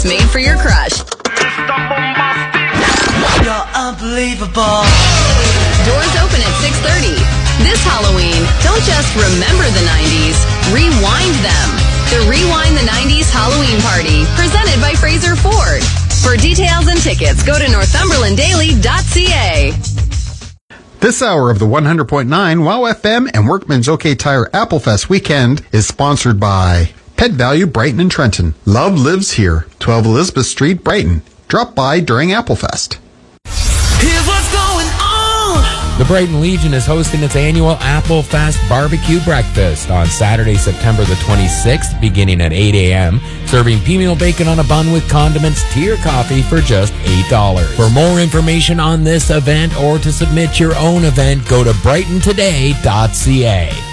Made for your crush. You're unbelievable. Doors open at 6:30. This Halloween, don't just remember the 90s, rewind them. The Rewind the 90s Halloween Party, presented by Fraser Ford. For details and tickets, go to northumberlanddaily.ca. This hour of the 100.9 WOW FM and Workman's OK Tire Applefest weekend is sponsored by Pet Value Brighton and Trenton. Love lives here. 12 Elizabeth Street, Brighton. Drop by during Applefest. Here's what's going on. The Brighton Legion is hosting its annual Applefest Barbecue Breakfast on Saturday, September the 26th, beginning at 8 a.m., serving pea bacon on a bun with condiments, tea or coffee for just $8. For more information on this event or to submit your own event, go to brightontoday.ca.